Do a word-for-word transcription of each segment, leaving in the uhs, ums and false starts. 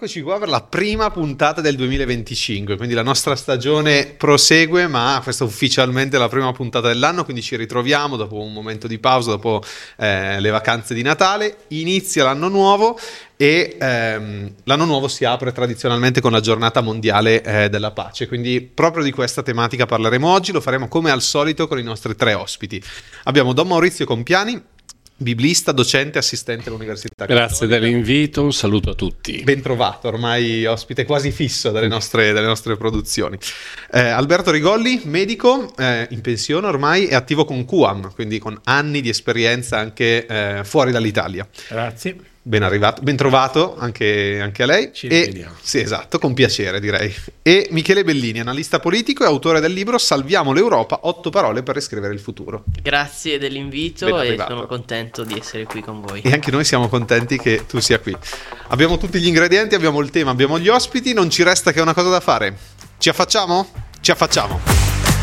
Eccoci qua per la prima puntata del duemilaventicinque, quindi la nostra stagione prosegue, ma questa è ufficialmente la prima puntata dell'anno, quindi ci ritroviamo dopo un momento di pausa, dopo eh, le vacanze di Natale, inizia l'anno nuovo e ehm, l'anno nuovo si apre tradizionalmente con la giornata mondiale eh, della pace, quindi proprio di questa tematica parleremo oggi, lo faremo come al solito con i nostri tre ospiti. Abbiamo Don Maurizio Compiani, biblista, docente, assistente all'Università Cattolica. Grazie dell'invito, un saluto a tutti. Ben trovato, ormai ospite quasi fisso delle nostre, delle nostre produzioni. Eh, Alberto Rigolli, medico, eh, in pensione ormai, è attivo con Q A M, quindi con anni di esperienza anche eh, fuori dall'Italia. Grazie. Ben arrivato, ben trovato anche, anche a lei. Ci e, rivediamo. Sì, esatto, con piacere direi. E Michele Bellini, analista politico e autore del libro Salviamo l'Europa, otto parole per riscrivere il futuro. Grazie dell'invito Ben e arrivato. sono contento di essere qui con voi. E anche noi siamo contenti che tu sia qui. Abbiamo tutti gli ingredienti, abbiamo il tema, abbiamo gli ospiti, non ci resta che una cosa da fare. Ci affacciamo? Ci affacciamo.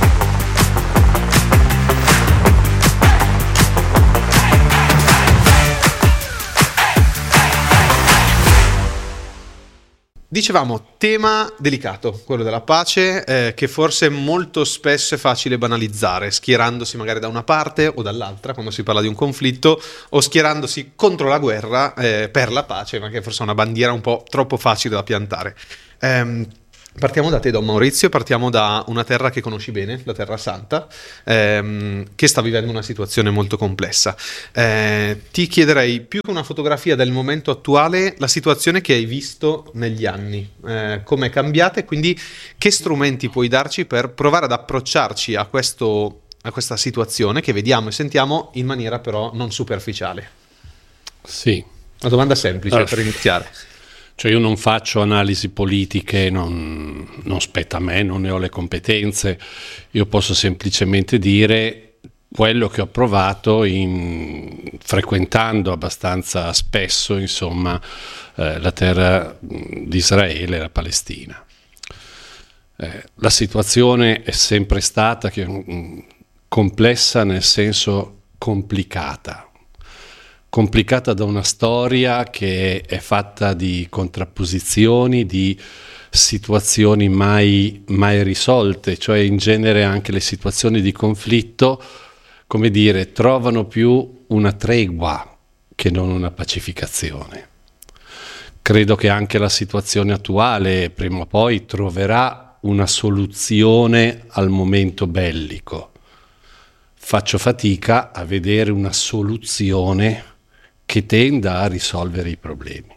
Dicevamo, tema delicato, quello della pace, eh, che forse molto spesso è facile banalizzare, schierandosi magari da una parte o dall'altra quando si parla di un conflitto, o schierandosi contro la guerra eh, per la pace, ma che forse è una bandiera un po' troppo facile da piantare. Ehm, Partiamo da te, Don Maurizio, partiamo da una terra che conosci bene, la Terra Santa, ehm, che sta vivendo una situazione molto complessa. Eh, ti chiederei, più che una fotografia del momento attuale, la situazione che hai visto negli anni, eh, come è cambiata e quindi che strumenti puoi darci per provare ad approcciarci a, questo, a questa situazione che vediamo e sentiamo in maniera però non superficiale. Sì. Una domanda semplice allora, per iniziare. Cioè io non faccio analisi politiche, non, non spetta a me, non ne ho le competenze, io posso semplicemente dire quello che ho provato in, frequentando abbastanza spesso, insomma, eh, la terra di Israele, la Palestina. Eh, la situazione è sempre stata che, mh, complessa nel senso complicata. complicata da una storia che è fatta di contrapposizioni, di situazioni mai, mai risolte, cioè in genere anche le situazioni di conflitto, come dire, trovano più una tregua che non una pacificazione. Credo che anche la situazione attuale prima o poi troverà una soluzione al momento bellico. Faccio fatica a vedere una soluzione che tenda a risolvere i problemi.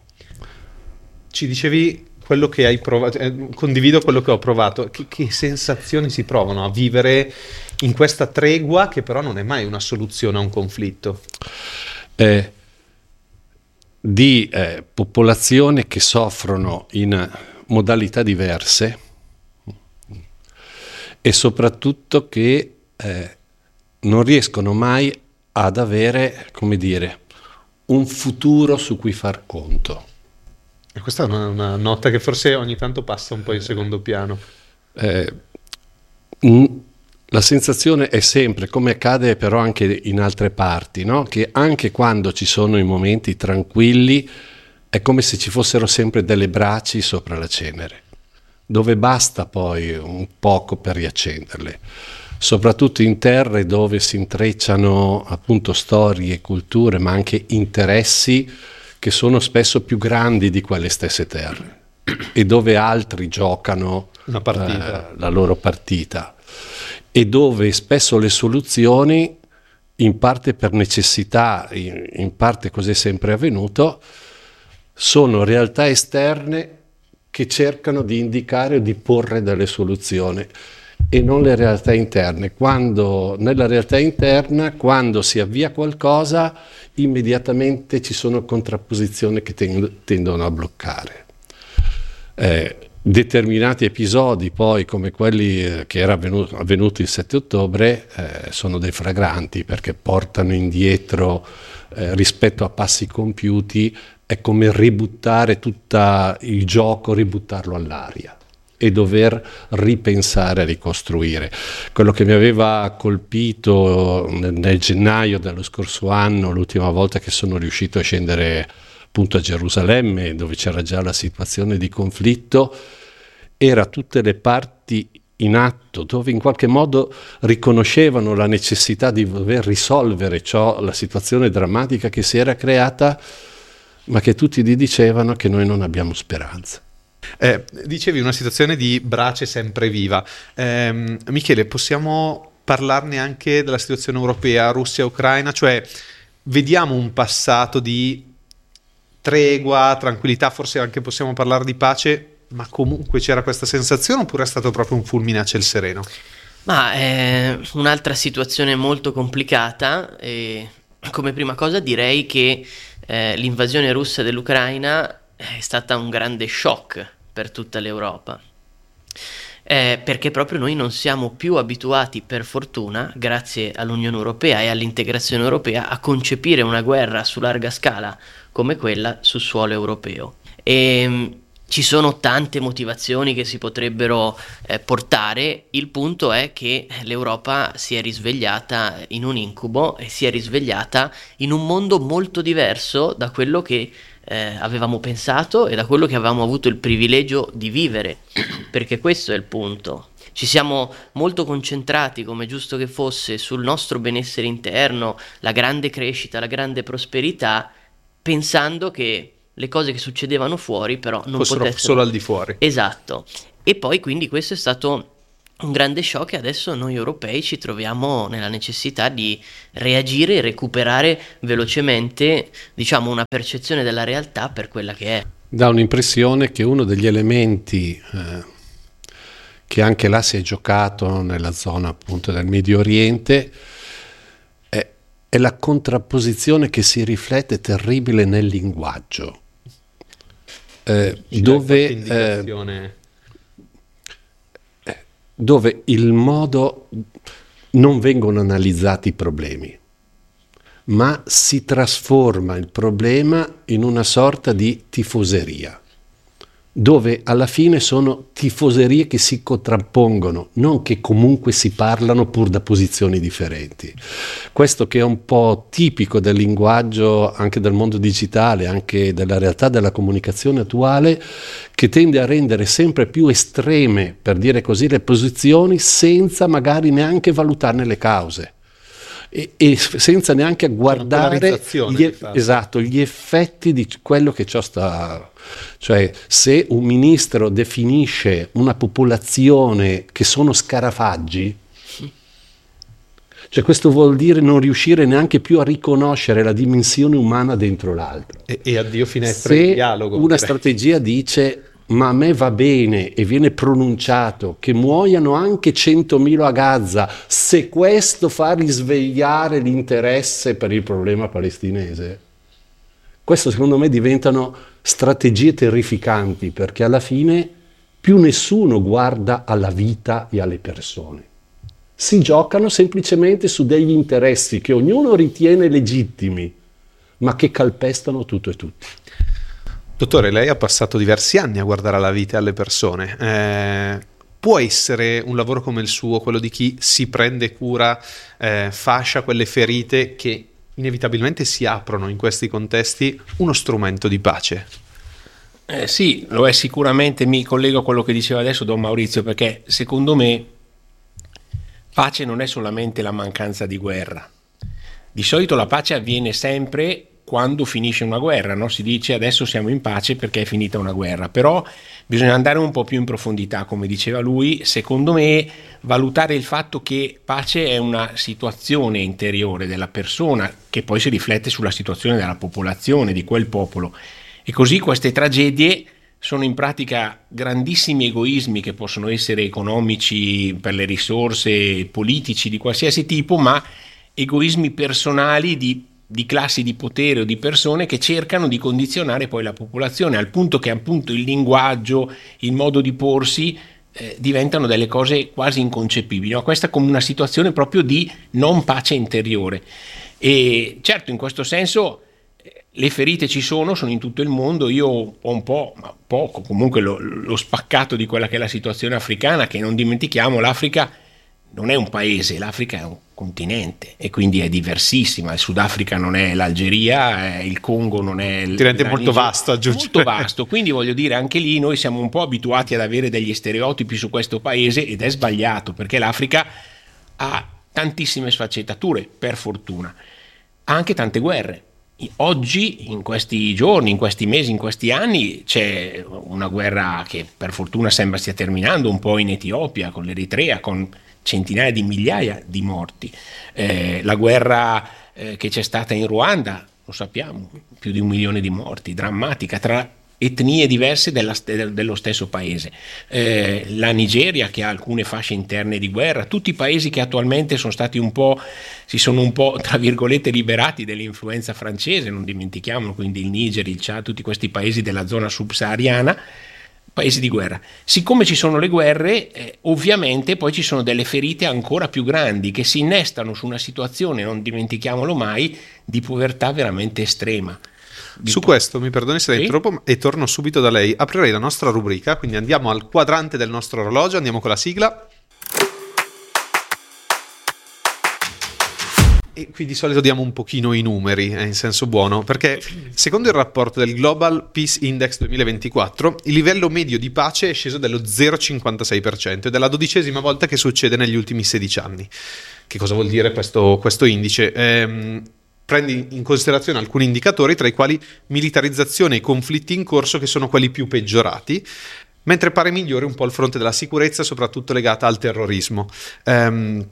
Ci dicevi quello che hai provato, eh, condivido quello che ho provato. Che, che sensazioni si provano a vivere in questa tregua che però non è mai una soluzione a un conflitto? Eh, di eh, popolazioni che soffrono in modalità diverse e soprattutto che eh, non riescono mai ad avere, come dire, un futuro su cui far conto. E questa è una, una nota che forse ogni tanto passa un po' in secondo piano. Eh, mh, la sensazione è sempre, come accade però anche in altre parti, no? Che anche quando ci sono i momenti tranquilli è come se ci fossero sempre delle braci sopra la cenere, dove basta poi un poco per riaccenderle. Soprattutto in terre dove si intrecciano appunto storie, culture, ma anche interessi che sono spesso più grandi di quelle stesse terre e dove altri giocano una partita. Eh, la loro partita e dove spesso le soluzioni, in parte per necessità, in, in parte così è sempre avvenuto, sono realtà esterne che cercano di indicare o di porre delle soluzioni e non le realtà interne. Quando nella realtà interna, quando si avvia qualcosa, immediatamente ci sono contrapposizioni che tend- tendono a bloccare. Eh, determinati episodi poi, come quelli eh, che era avvenuto, avvenuti il sette ottobre, eh, sono deflagranti perché portano indietro eh, rispetto a passi compiuti, è come ributtare tutto il gioco, ributtarlo all'aria e dover ripensare a ricostruire. Quello che mi aveva colpito nel, nel gennaio dello scorso anno, l'ultima volta che sono riuscito a scendere appunto a Gerusalemme, dove c'era già la situazione di conflitto, era tutte le parti in atto, dove in qualche modo riconoscevano la necessità di dover risolvere ciò, la situazione drammatica che si era creata, ma che tutti gli dicevano che noi non abbiamo speranza. Eh, dicevi una situazione di brace sempre viva. Eh, Michele, possiamo parlarne anche della situazione europea, Russia-Ucraina, cioè vediamo un passato di tregua, tranquillità, forse anche possiamo parlare di pace, ma comunque c'era questa sensazione oppure è stato proprio un fulmine a ciel sereno? Ma è un'altra situazione molto complicata e come prima cosa direi che eh, l'invasione russa dell'Ucraina è stata un grande shock per tutta l'Europa, eh, perché proprio noi non siamo più abituati, per fortuna, grazie all'Unione Europea e all'integrazione europea, a concepire una guerra su larga scala come quella sul suolo europeo. E ci sono tante motivazioni che si potrebbero eh, portare, il punto è che l'Europa si è risvegliata in un incubo e si è risvegliata in un mondo molto diverso da quello che eh, avevamo pensato e da quello che avevamo avuto il privilegio di vivere, perché questo è il punto. Ci siamo molto concentrati, come giusto che fosse, sul nostro benessere interno, la grande crescita, la grande prosperità, pensando che le cose che succedevano fuori però non fossero potessero solo al di fuori. Esatto. E poi quindi questo è stato un grande shock e adesso noi europei ci troviamo nella necessità di reagire e recuperare velocemente, diciamo, una percezione della realtà per quella che è. Dà un'impressione che uno degli elementi eh, che anche là si è giocato nella zona appunto del Medio Oriente è, è la contrapposizione che si riflette terribile nel linguaggio. Eh, dove, eh, dove il modo non vengono analizzati i problemi, ma si trasforma il problema in una sorta di tifoseria, dove alla fine sono tifoserie che si contrappongono, non che comunque si parlano pur da posizioni differenti. Questo che è un po' tipico del linguaggio anche del mondo digitale, anche della realtà della comunicazione attuale, che tende a rendere sempre più estreme, per dire così, le posizioni senza magari neanche valutarne le cause. E, e senza neanche guardare gli, esatto, gli effetti di quello che ciò sta, cioè se un ministro definisce una popolazione che sono scarafaggi, cioè questo vuol dire non riuscire neanche più a riconoscere la dimensione umana dentro l'altro. E, e addio finestre se di dialogo. Una strategia dice ma a me va bene e viene pronunciato che muoiano anche centomila a Gaza se questo fa risvegliare l'interesse per il problema palestinese, questo secondo me diventano strategie terrificanti, perché alla fine più nessuno guarda alla vita e alle persone, si giocano semplicemente su degli interessi che ognuno ritiene legittimi ma che calpestano tutto e tutti. Dottore, lei ha passato diversi anni a guardare alla vita e alle persone. Eh, può essere un lavoro come il suo, quello di chi si prende cura, eh, fascia quelle ferite che inevitabilmente si aprono in questi contesti, uno strumento di pace? Eh, sì, lo è sicuramente. Mi collego a quello che diceva adesso Don Maurizio, perché secondo me pace non è solamente la mancanza di guerra. Di solito la pace avviene sempre quando finisce una guerra, no? Si dice adesso siamo in pace perché è finita una guerra, però bisogna andare un po' più in profondità, come diceva lui, secondo me valutare il fatto che pace è una situazione interiore della persona che poi si riflette sulla situazione della popolazione, di quel popolo, e così queste tragedie sono in pratica grandissimi egoismi che possono essere economici, per le risorse, politici di qualsiasi tipo, ma egoismi personali di di classi di potere o di persone che cercano di condizionare poi la popolazione, al punto che appunto il linguaggio, il modo di porsi eh, diventano delle cose quasi inconcepibili, no? Questa come una situazione proprio di non pace interiore. E certo, in questo senso eh, le ferite ci sono, sono in tutto il mondo. Io ho un po', ma poco, comunque lo, lo spaccato di quella che è la situazione africana, che non dimentichiamo, l'Africa non è un paese, l'Africa è un continente e quindi è diversissima. Il Sudafrica non è l'Algeria, il Congo non è il Diventa molto vasto, aggiungere. molto vasto, quindi voglio dire, anche lì noi siamo un po' abituati ad avere degli stereotipi su questo paese, ed è sbagliato, perché l'Africa ha tantissime sfaccettature, per fortuna, ha anche tante guerre. Oggi, in questi giorni, in questi mesi, in questi anni, c'è una guerra che per fortuna sembra stia terminando un po' in Etiopia, con l'Eritrea, con centinaia di migliaia di morti. Eh, la guerra eh, che c'è stata in Ruanda, lo sappiamo, più di un milione di morti, drammatica, tra etnie diverse della, dello stesso paese. Eh, la Nigeria, che ha alcune fasce interne di guerra, tutti i paesi che attualmente sono stati un po', si sono un po', tra virgolette, liberati dell'influenza francese, non dimentichiamolo, quindi il Niger, il Chad, tutti questi paesi della zona subsahariana, paesi di guerra. Siccome ci sono le guerre, eh, ovviamente poi ci sono delle ferite ancora più grandi che si innestano su una situazione, non dimentichiamolo mai, di povertà veramente estrema. Su questo, mi perdoni se la sì? interrompo e torno subito da lei. Aprirei la nostra rubrica, quindi andiamo al quadrante del nostro orologio, andiamo con la sigla. E qui di solito diamo un pochino i numeri, eh, in senso buono, perché secondo il rapporto del Global Peace Index duemilaventiquattro, il livello medio di pace è sceso dello zero virgola cinquantasei per cento ed è la dodicesima volta che succede negli ultimi sedici anni. Che cosa vuol dire questo, questo indice? Ehm... Prendi in considerazione alcuni indicatori, tra i quali militarizzazione e conflitti in corso, che sono quelli più peggiorati, mentre pare migliore un po' il fronte della sicurezza, soprattutto legata al terrorismo. Um,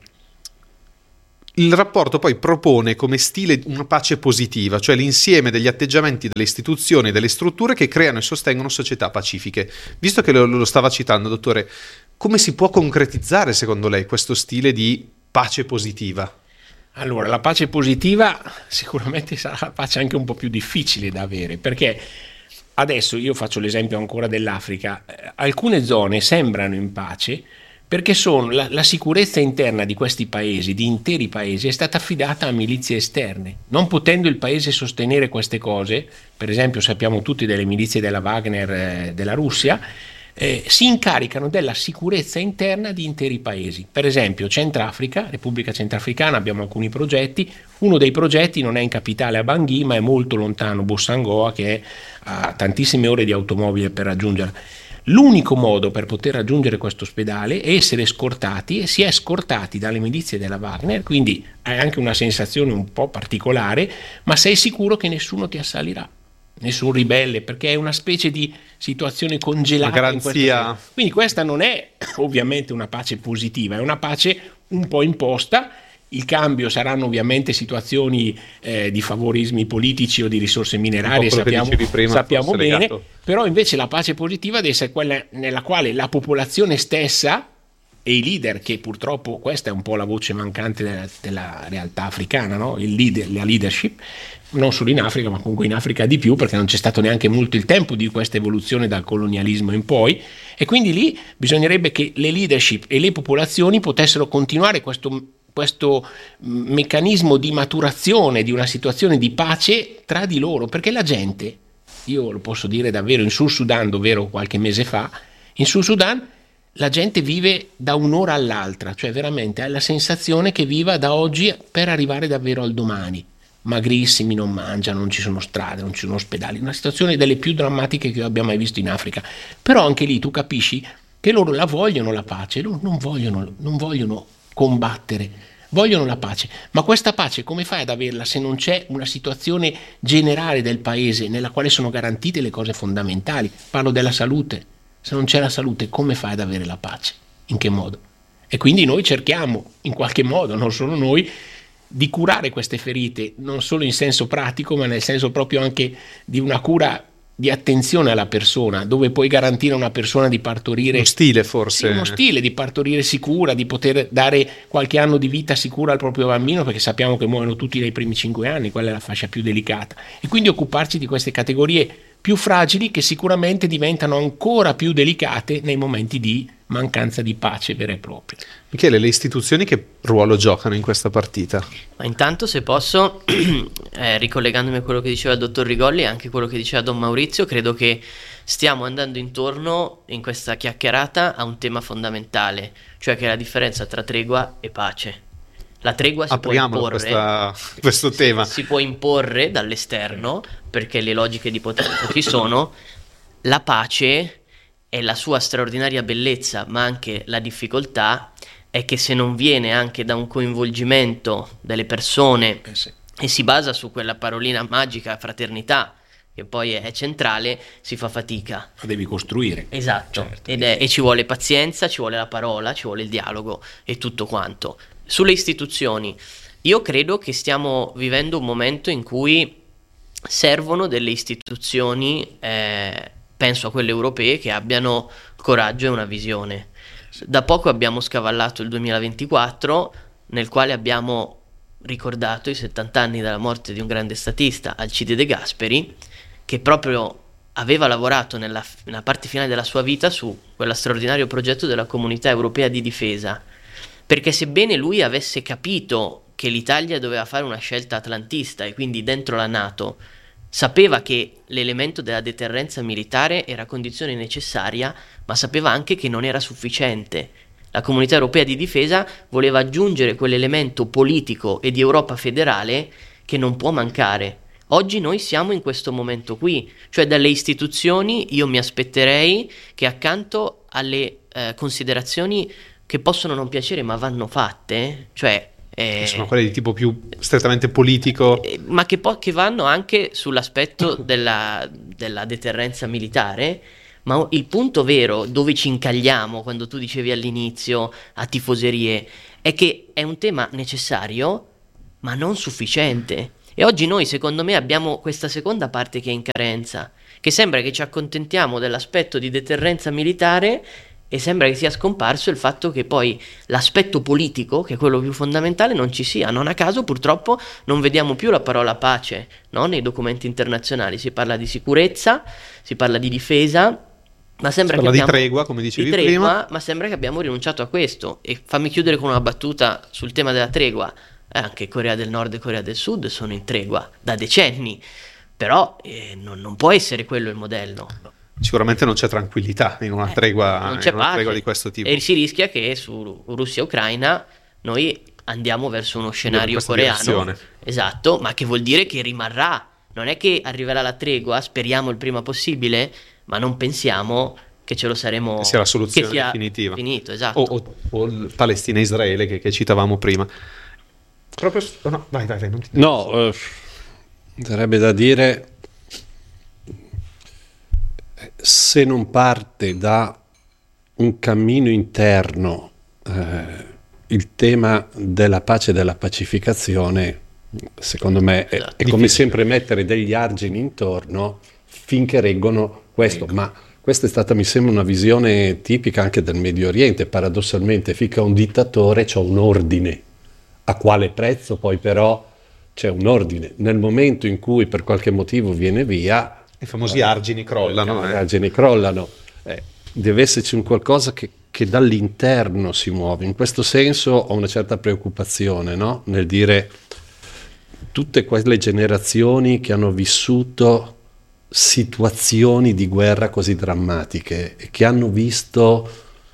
il rapporto poi propone come stile una pace positiva, cioè l'insieme degli atteggiamenti delle istituzioni e delle strutture che creano e sostengono società pacifiche. Visto che lo, lo stava citando, dottore, come si può concretizzare secondo lei questo stile di pace positiva? Allora, la pace positiva sicuramente sarà la pace anche un po' più difficile da avere, perché adesso io faccio l'esempio ancora dell'Africa, eh, alcune zone sembrano in pace perché sono, la, la sicurezza interna di questi paesi, di interi paesi, è stata affidata a milizie esterne. Non potendo il paese sostenere queste cose, per esempio sappiamo tutti delle milizie della Wagner eh, della Russia, Eh, si incaricano della sicurezza interna di interi paesi. Per esempio Centrafrica, Repubblica Centrafricana, abbiamo alcuni progetti. Uno dei progetti non è in capitale a Bangui, ma è molto lontano, Bossangoa, che è a tantissime ore di automobile per raggiungere. L'unico modo per poter raggiungere questo ospedale è essere scortati, e si è scortati dalle milizie della Wagner, quindi hai anche una sensazione un po' particolare, ma sei sicuro che nessuno ti assalirà, nessun ribelle, perché è una specie di situazione congelata. Una garanzia. In Quindi questa non è ovviamente una pace positiva, è una pace un po' imposta. Il cambio saranno ovviamente situazioni eh, di favorismi politici o di risorse minerarie, sappiamo, prima, sappiamo bene, legato. Però invece la pace positiva deve essere quella nella quale la popolazione stessa e i leader, che purtroppo questa è un po' la voce mancante della, della realtà africana, no? Il leader, la leadership, non solo in Africa, ma comunque in Africa di più, perché non c'è stato neanche molto il tempo di questa evoluzione dal colonialismo in poi, e quindi lì bisognerebbe che le leadership e le popolazioni potessero continuare questo, questo meccanismo di maturazione di una situazione di pace tra di loro, perché la gente, io lo posso dire davvero, in Sud Sudan, dove ero qualche mese fa, in Sud Sudan la gente vive da un'ora all'altra, cioè veramente hai la sensazione che viva da oggi per arrivare davvero al domani. Magrissimi, non mangiano, non ci sono strade, non ci sono ospedali, una situazione delle più drammatiche che io abbia mai visto in Africa. Però anche lì tu capisci che loro la vogliono la pace, loro non vogliono, non vogliono combattere, vogliono la pace. Ma questa pace come fai ad averla se non c'è una situazione generale del paese nella quale sono garantite le cose fondamentali? Parlo della salute. Se non c'è la salute, come fai ad avere la pace? In che modo? E quindi noi cerchiamo, in qualche modo, non solo noi, di curare queste ferite, non solo in senso pratico, ma nel senso proprio anche di una cura di attenzione alla persona, dove puoi garantire a una persona di partorire uno stile, forse sì, uno stile di partorire sicura, di poter dare qualche anno di vita sicura al proprio bambino, perché sappiamo che muoiono tutti nei primi cinque anni, quella è la fascia più delicata, e quindi occuparci di queste categorie più fragili che sicuramente diventano ancora più delicate nei momenti di mancanza di pace vera e propria. Michele, le istituzioni che ruolo giocano in questa partita? Ma intanto, se posso, eh, ricollegandomi a quello che diceva il dottor Rigolli e anche quello che diceva Don Maurizio, credo che stiamo andando intorno in questa chiacchierata a un tema fondamentale, cioè che è la differenza tra tregua e pace. La tregua si Apriamo può imporre, questa, questo tema. si può imporre dall'esterno perché le logiche di potenza ci sono. La pace è la sua straordinaria bellezza, ma anche la difficoltà è che se non viene anche da un coinvolgimento delle persone Eh sì. e si basa su quella parolina magica fraternità, che poi è centrale, si fa fatica. La devi costruire. Esatto, Certo. ed è, e ci vuole pazienza, ci vuole la parola, ci vuole il dialogo e tutto quanto. Sulle istituzioni, io credo che stiamo vivendo un momento in cui servono delle istituzioni, eh, penso a quelle europee, che abbiano coraggio e una visione. Da poco abbiamo scavallato il duemilaventiquattro, nel quale abbiamo ricordato i settanta anni dalla morte di un grande statista, Alcide De Gasperi, che proprio aveva lavorato nella, nella parte finale della sua vita su quello straordinario progetto della Comunità Europea di Difesa, perché sebbene lui avesse capito che l'Italia doveva fare una scelta atlantista e quindi dentro la NATO, sapeva che l'elemento della deterrenza militare era condizione necessaria, ma sapeva anche che non era sufficiente. La Comunità Europea di Difesa voleva aggiungere quell'elemento politico e di Europa federale che non può mancare. Oggi noi siamo in questo momento qui, cioè dalle istituzioni io mi aspetterei che accanto alle eh, considerazioni che possono non piacere ma vanno fatte, cioè eh, Sono quelle di tipo più strettamente politico. eh, ma che, po- che vanno anche sull'aspetto della, della deterrenza militare. Ma il punto vero dove ci incagliamo, quando tu dicevi all'inizio a tifoserie, è che è un tema necessario ma non sufficiente. E oggi noi, secondo me, abbiamo questa seconda parte che è in carenza, che sembra che ci accontentiamo dell'aspetto di deterrenza militare e sembra che sia scomparso il fatto che poi l'aspetto politico, che è quello più fondamentale, non ci sia. Non a caso purtroppo non vediamo più la parola pace, no? Nei documenti internazionali si parla di sicurezza, si parla di difesa, ma sembra Si che parla abbiamo, di tregua, come dicevi di tregua, prima. ma sembra che abbiamo rinunciato a questo. E fammi chiudere con una battuta sul tema della tregua. Eh, anche Corea del Nord e Corea del Sud sono in tregua da decenni, però eh, non, non può essere quello il modello. Sicuramente non c'è tranquillità in una Eh, tregua, non c'è in una pace. tregua di questo tipo. E si rischia che su Russia e Ucraina noi andiamo verso uno scenario questa coreano, direzione. esatto, ma che vuol dire che rimarrà. Non è che arriverà la tregua, speriamo il prima possibile, ma non pensiamo che ce lo saremo, Che sia la soluzione che sia definitiva. finito, esatto. O, o, o il Palestina-Israele che, che citavamo prima. Proprio, no, vai, vai, vai, non ti... No, eh, sarebbe da dire, se non parte da un cammino interno eh, il tema della pace e della pacificazione, secondo me è, Esatto. è come sempre mettere degli argini intorno finché reggono questo, Ecco. ma questa è stata, mi sembra, una visione tipica anche del Medio Oriente. Paradossalmente fica un dittatore, c'è un ordine. A quale prezzo? Poi però c'è un ordine. Nel momento in cui per qualche motivo viene via, I famosi argini crollano. i eh. argini crollano. Eh, deve esserci un qualcosa che, che dall'interno si muove. In questo senso ho una certa preoccupazione, no? Nel dire tutte quelle generazioni che hanno vissuto situazioni di guerra così drammatiche e che hanno visto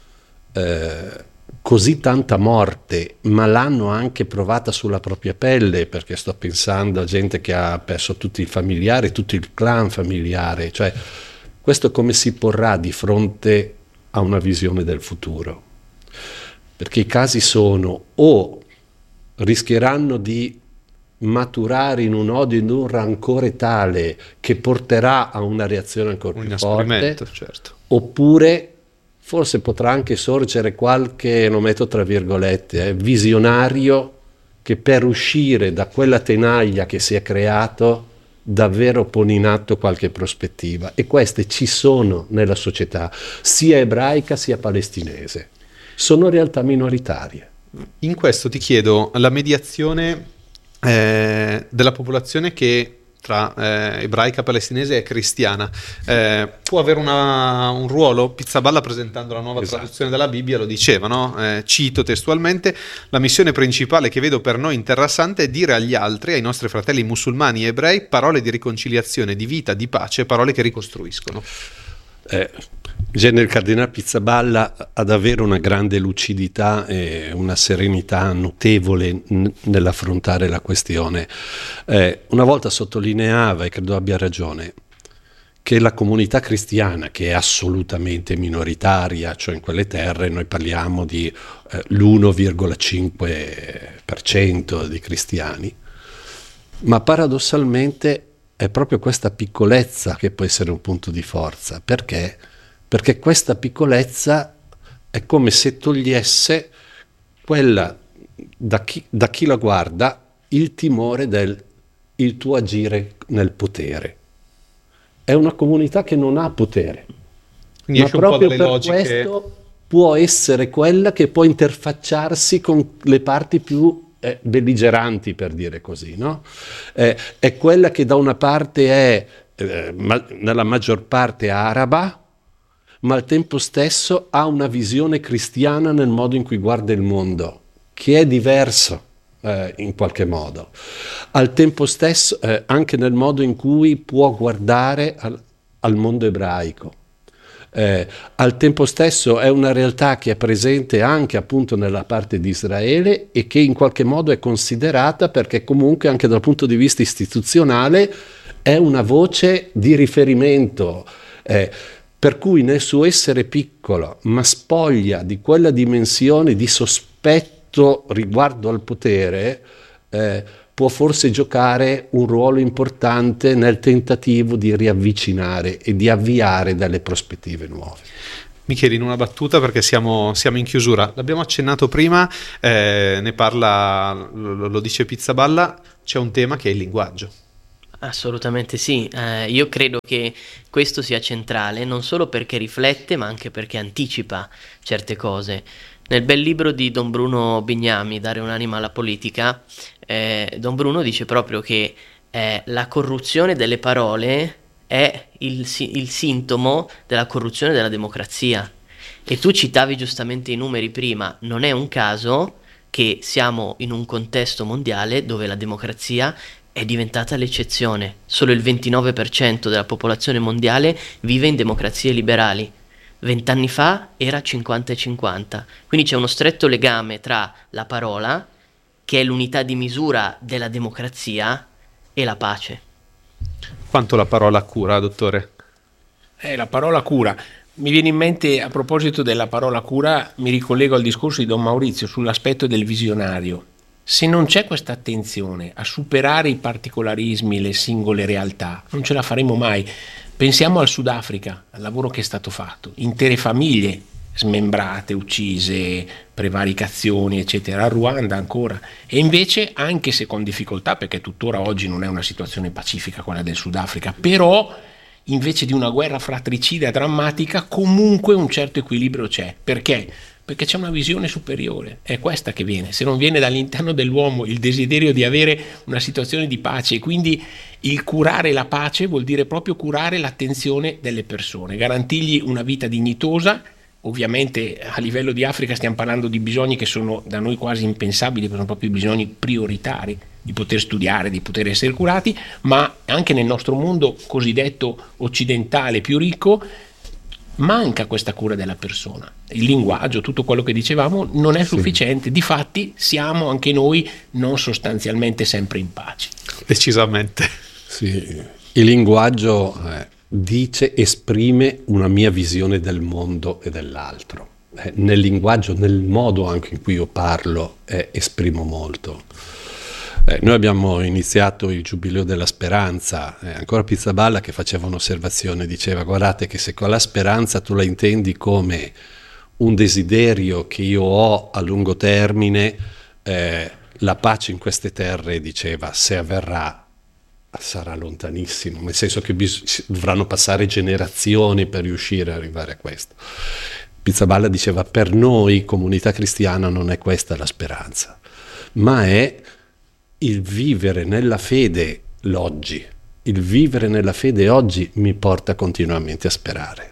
eh, così tanta morte, ma l'hanno anche provata sulla propria pelle, perché sto pensando a gente che ha perso tutti i familiari, tutto il clan familiare, cioè questo come si porrà di fronte a una visione del futuro? Perché i casi sono o rischieranno di maturare in un odio, in un rancore tale che porterà a una reazione ancora Un più forte, inasprimento, certo. oppure forse potrà anche sorgere qualche, lo metto tra virgolette, eh, visionario che per uscire da quella tenaglia che si è creato davvero pone in atto qualche prospettiva, e queste ci sono nella società sia ebraica sia palestinese, sono realtà minoritarie. In questo ti chiedo la mediazione eh, della popolazione che tra eh, ebraica, palestinese e cristiana eh, può avere una, un ruolo. Pizzaballa, presentando la nuova Esatto. traduzione della Bibbia, lo diceva, no? Eh, cito testualmente: la missione principale che vedo per noi in Terra Santa è dire agli altri, ai nostri fratelli musulmani e ebrei, parole di riconciliazione, di vita, di pace, parole che ricostruiscono. Eh, in genere il cardinale Pizzaballa ad avere una grande lucidità e una serenità notevole n- nell'affrontare la questione. Eh, una volta sottolineava, e credo abbia ragione, che la comunità cristiana, che è assolutamente minoritaria, cioè in quelle terre noi parliamo di eh, l'uno virgola cinque per cento di cristiani, ma paradossalmente è proprio questa piccolezza che può essere un punto di forza. Perché? Perché questa piccolezza è come se togliesse quella, da chi, da chi la guarda, il timore del il tuo agire nel potere. È una comunità che non ha potere, Quindi ma esce un po' proprio dalle per logiche. questo può essere quella che può interfacciarsi con le parti più eh, belligeranti, per dire così, no? Eh, è quella che da una parte è, eh, ma, nella maggior parte araba, ma al tempo stesso ha una visione cristiana nel modo in cui guarda il mondo, che è diverso eh, in qualche modo. Al tempo stesso eh, anche nel modo in cui può guardare al, al mondo ebraico. Eh, al tempo stesso è una realtà che è presente anche appunto nella parte di Israele e che in qualche modo è considerata, perché comunque anche dal punto di vista istituzionale è una voce di riferimento, eh, per cui nel suo essere piccolo ma spoglia di quella dimensione di sospetto riguardo al potere, eh, può forse giocare un ruolo importante nel tentativo di riavvicinare e di avviare delle prospettive nuove. Michele, in una battuta, perché siamo, siamo in chiusura, l'abbiamo accennato prima, eh, ne parla, lo, lo dice Pizzaballa, c'è un tema che è il linguaggio. Assolutamente sì, eh, io credo che questo sia centrale, non solo perché riflette, ma anche perché anticipa certe cose. Nel bel libro di Don Bruno Bignami, Dare un'anima alla politica, eh, Don Bruno dice proprio che eh, la corruzione delle parole è il, il sintomo della corruzione della democrazia. E tu citavi giustamente i numeri prima, non è un caso che siamo in un contesto mondiale dove la democrazia è diventata l'eccezione. Solo il ventinove per cento della popolazione mondiale vive in democrazie liberali. Vent'anni fa era cinquanta e cinquanta, quindi c'è uno stretto legame tra la parola, che è l'unità di misura della democrazia, e la pace. Quanto la parola cura, dottore? Eh, la parola cura. Mi viene in mente, a proposito della parola cura, mi ricollego al discorso di Don Maurizio sull'aspetto del visionario. Se non c'è questa attenzione a superare i particolarismi, le singole realtà, non ce la faremo mai. Pensiamo al Sudafrica, al lavoro che è stato fatto, intere famiglie smembrate, uccise, prevaricazioni, eccetera, a Ruanda ancora. E invece, anche se con difficoltà, perché tuttora oggi non è una situazione pacifica quella del Sudafrica, però invece di una guerra fratricida drammatica, comunque un certo equilibrio c'è. Perché? Perché c'è una visione superiore, è questa che viene. Se non viene dall'interno dell'uomo il desiderio di avere una situazione di pace, e quindi il curare la pace vuol dire proprio curare l'attenzione delle persone, garantirgli una vita dignitosa. Ovviamente a livello di Africa stiamo parlando di bisogni che sono da noi quasi impensabili, perché sono proprio i bisogni prioritari, di poter studiare, di poter essere curati, ma anche nel nostro mondo cosiddetto occidentale più ricco manca questa cura della persona. Il linguaggio, tutto quello che dicevamo, non è sufficiente. Sì. Difatti siamo anche noi non sostanzialmente sempre in pace. Decisamente. Sì. Il linguaggio eh, dice, esprime una mia visione del mondo e dell'altro. Eh, nel linguaggio, nel modo anche in cui io parlo, eh, esprimo molto. Eh, noi abbiamo iniziato il Giubileo della Speranza, eh, ancora Pizzaballa che faceva un'osservazione, diceva: guardate che se con la speranza tu la intendi come un desiderio che io ho a lungo termine, eh, la pace in queste terre, diceva, se avverrà sarà lontanissimo, nel senso che bis- dovranno passare generazioni per riuscire ad arrivare a questo. Pizzaballa diceva: per noi comunità cristiana non è questa la speranza, ma è il vivere nella fede l'oggi. Il vivere nella fede oggi mi porta continuamente a sperare.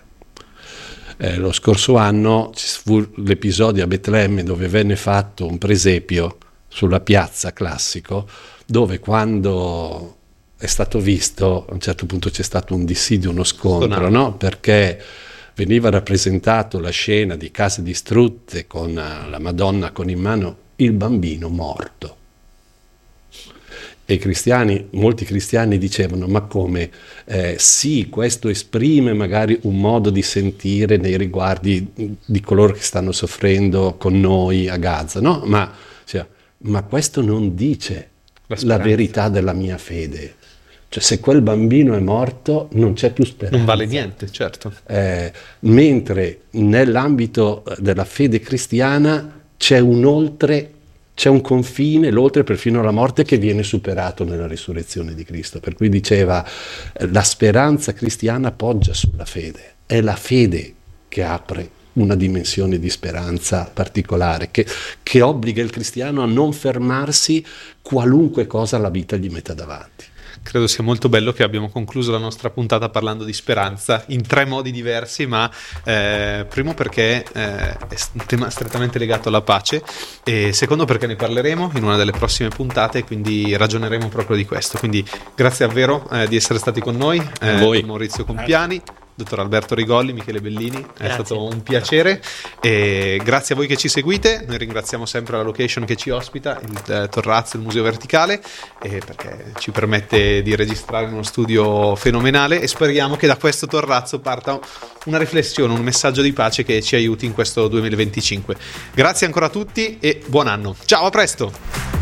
Eh, lo scorso anno ci fu l'episodio a Betlemme dove venne fatto un presepio sulla piazza Classico, dove quando è stato visto, a un certo punto c'è stato un dissidio, uno scontro, Stonato. no? Perché veniva rappresentato la scena di case distrutte con la Madonna con in mano il bambino morto. E i cristiani, molti cristiani dicevano: ma come? Eh, sì, questo esprime magari un modo di sentire nei riguardi di coloro che stanno soffrendo con noi a Gaza, no? Ma, cioè, ma questo non dice la, la verità della mia fede. Cioè, se quel bambino è morto non c'è più speranza. Non vale niente, certo. Eh, mentre nell'ambito della fede cristiana c'è un oltre, c'è un confine, l'oltre perfino la morte, che viene superato nella risurrezione di Cristo. Per cui diceva, la speranza cristiana poggia sulla fede, è la fede che apre una dimensione di speranza particolare, che, che obbliga il cristiano a non fermarsi qualunque cosa la vita gli metta davanti. Credo sia molto bello che abbiamo concluso la nostra puntata parlando di speranza in tre modi diversi, ma eh, primo perché eh, è un tema strettamente legato alla pace, e secondo perché ne parleremo in una delle prossime puntate e quindi ragioneremo proprio di questo. Quindi grazie davvero eh, di essere stati con noi, eh, voi. Maurizio Compiani, dottor Alberto Rigolli, Michele Bellini, è Grazie. stato un piacere, e grazie a voi che ci seguite. Noi ringraziamo sempre la location che ci ospita, il eh, Torrazzo, il Museo Verticale, eh, perché ci permette di registrare in uno studio fenomenale, e speriamo che da questo Torrazzo parta una riflessione, un messaggio di pace che ci aiuti in questo duemilaventicinque. Grazie ancora a tutti e buon anno. Ciao, a presto!